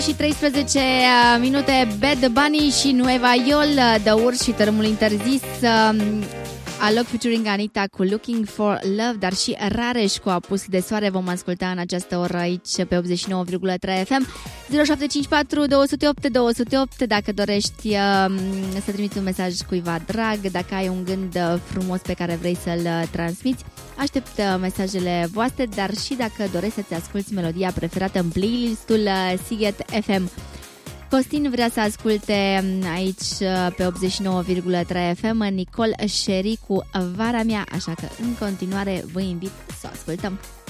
Și 13 minute, Bad Bunny și Nueva Yol, The Urs și Tărâmul Interzis, Alok featuring Anita cu Looking for Love, dar și Rareș cu Apus de Soare vom asculta în această oră aici pe 89,3 FM. 0754 208 208 dacă dorești să trimiți un mesaj cuiva drag, dacă ai un gând frumos pe care vrei să-l transmiți. Aștept mesajele voastre, dar și dacă dorești să-ți asculti melodia preferată în playlistul Sighet FM. Costin vrea să asculte aici pe 89,3 FM Nicole Sherry cu Vara mea, așa că în continuare vă invit să o ascultăm.